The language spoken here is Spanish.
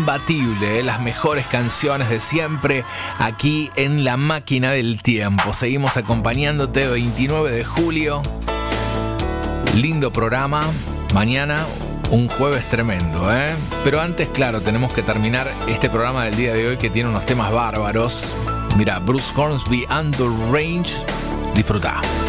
imbatible, las mejores canciones de siempre aquí en La Máquina del Tiempo. Seguimos acompañándote 29 de julio. Lindo programa. Mañana un jueves tremendo, ¿eh? Pero antes, claro, tenemos que terminar este programa del día de hoy que tiene unos temas bárbaros. Mira, Bruce Hornsby, Under Range. Disfrutá.